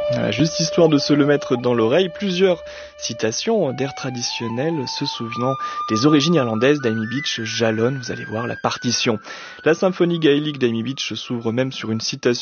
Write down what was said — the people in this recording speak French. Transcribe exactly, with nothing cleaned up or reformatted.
Voilà, juste histoire de se le mettre dans l'oreille, plusieurs citations d'airs traditionnels se souvenant des origines irlandaises d'Amy Beach jalonnent, vous allez voir, la partition. La symphonie gaélique d'Amy Beach s'ouvre même sur une citation